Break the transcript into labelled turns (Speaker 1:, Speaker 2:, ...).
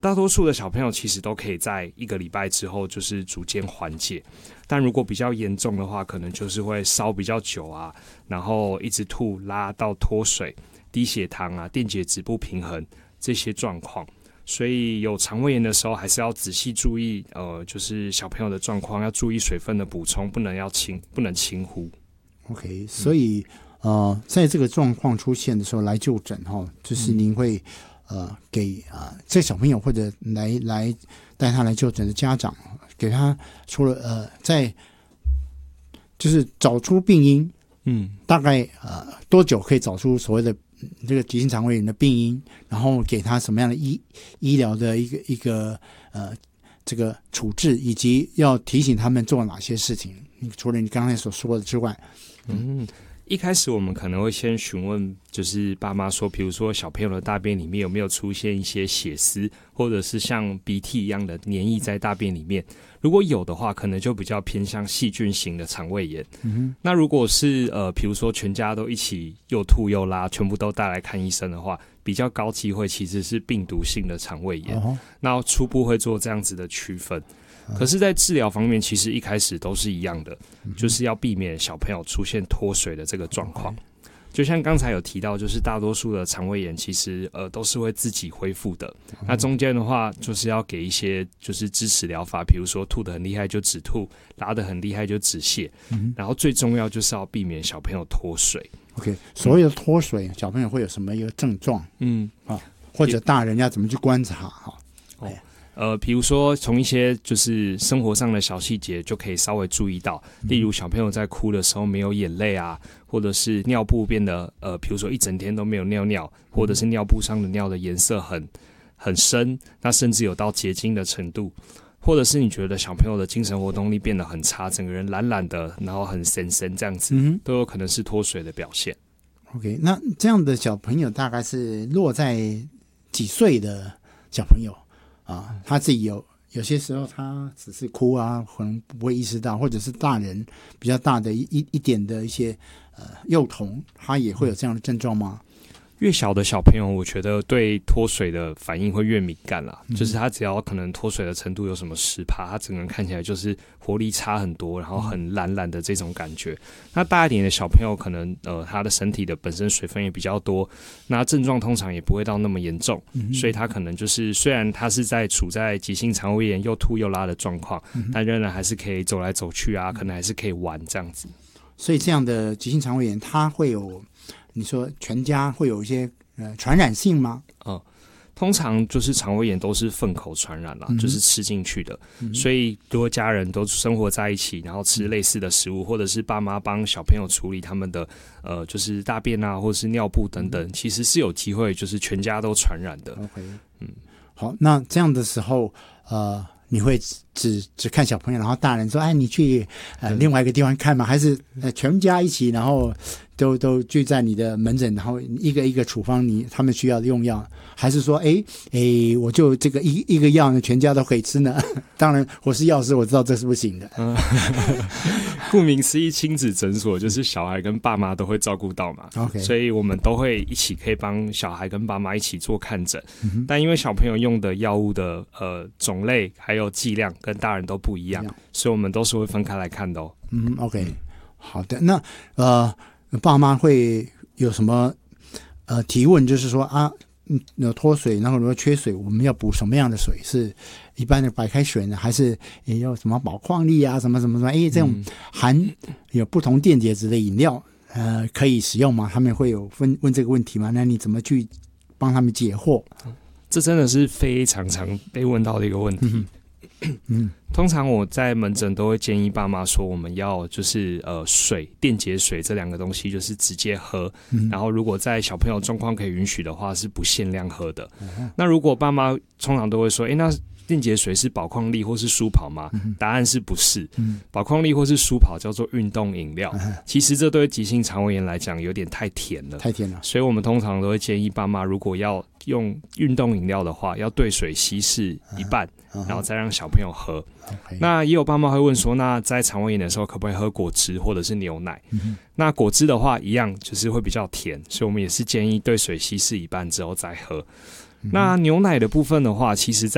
Speaker 1: 大多数的小朋友其实都可以在1个礼拜之后就是逐渐缓解，但如果比较严重的话，可能就是会烧比较久啊，然后一直吐、拉到脱水、低血糖啊、电解质不平衡这些状况。所以有肠胃炎的时候，还是要仔细注意，就是小朋友的状况，要注意水分的补充，不能轻忽。
Speaker 2: OK， 所以在这个状况出现的时候来就诊哈，就是您会给这小朋友或者来带他来就诊的家长，给他除了在就是找出病因，大概多久可以找出所谓的这个急性肠胃炎的病因，然后给他什么样的医疗的一个这个处置，以及要提醒他们做哪些事情。除了你刚才所说的之外，
Speaker 1: 一开始我们可能会先询问，就是爸妈说，比如说小朋友的大便里面有没有出现一些血丝，或者是像鼻涕一样的黏液在大便里面。如果有的话，可能就比较偏向细菌型的肠胃炎。那如果是比如说全家都一起又吐又拉，全部都带来看医生的话，比较高机会其实是病毒性的肠胃炎。那初步会做这样子的区分。可是在治疗方面，其实一开始都是一样的，就是要避免小朋友出现脱水的这个状况。就像刚才有提到，就是大多数的肠胃炎其实都是会自己恢复的。那中间的话，就是要给一些就是支持疗法，比如说吐得很厉害就止吐，拉得很厉害就止泻。然后最重要就是要避免小朋友脱水。
Speaker 2: OK， 所谓的脱水，小朋友会有什么一个症状？或者大人要怎么去观察？
Speaker 1: 比如说从一些就是生活上的小细节就可以稍微注意到，例如小朋友在哭的时候没有眼泪啊，或者是尿布变得比如说一整天都没有尿尿，或者是尿布上的尿的颜色很深，那甚至有到结晶的程度，或者是你觉得小朋友的精神活动力变得很差，整个人懒懒的，然后很神这样子，都有可能是脱水的表现。
Speaker 2: OK， 那这样的小朋友大概是落在几岁的小朋友？他自己有些时候他只是哭啊，可能不会意识到，或者是大人比较大的一点的一些幼童，他也会有这样的症状吗？
Speaker 1: 越小的小朋友，我觉得对脱水的反应会越敏感啦。就是他只要可能脱水的程度有什么10%，他整个人看起来就是活力差很多，然后很懒懒的这种感觉。那大一点的小朋友，可能他的身体的本身水分也比较多，那症状通常也不会到那么严重，所以他可能就是虽然他是处在急性肠胃炎又吐又拉的状况，但仍然还是可以走来走去啊，可能还是可以玩这样子。
Speaker 2: 所以这样的急性肠胃炎，它会有。你说全家会有一些传染性吗？
Speaker 1: 通常就是肠胃炎都是粪口传染啦，就是吃进去的。所以如果家人都生活在一起，然后吃类似的食物，或者是爸妈帮小朋友处理他们的就是大便啊，或者是尿布等等，其实是有机会就是全家都传染的。
Speaker 2: OK， 好，那这样的时候你会只看小朋友，然后大人说哎你去另外一个地方看吗？还是全家一起，然后都聚在你的门诊，然后一个一个处方他们需要用药，还是说我就这个一个药呢全家都可以吃呢？当然我是药师，我知道这是不行的。
Speaker 1: 顾名思义，亲子诊所就是小孩跟爸妈都会照顾到嘛。
Speaker 2: Okay，
Speaker 1: 所以我们都会一起可以帮小孩跟爸妈一起做看诊。但因为小朋友用的药物的种类还有剂量跟大人都不一样，所以我们都是会分开来看的哦。
Speaker 2: OK， 好的。那爸妈会有什么提问？就是说有脱水，然后如果缺水，我们要补什么样的水？是一般的白开水呢，还是要什么宝矿力啊，什么什么什么？这种含有不同电解质的饮料，可以使用吗？他们会有问这个问题吗？那你怎么去帮他们解惑？
Speaker 1: 这真的是非常常被问到的一个问题。通常我在门诊都会建议爸妈说，我们要就是水、电解水这两个东西就是直接喝，然后如果在小朋友状况可以允许的话，是不限量喝的。那如果爸妈通常都会说，那电解水是宝矿力或是舒跑吗？答案是不是。宝矿力或是舒跑叫做运动饮料，其实这对急性肠胃炎来讲有点太甜了，所以我们通常都会建议爸妈，如果要用运动饮料的话，要兑水稀释一半，然后再让小朋友喝。那也有爸妈会问说，那在肠胃炎的时候可不可以喝果汁或者是牛奶？那果汁的话一样就是会比较甜，所以我们也是建议兑水稀释一半之后再喝。那牛奶的部分的话，其实在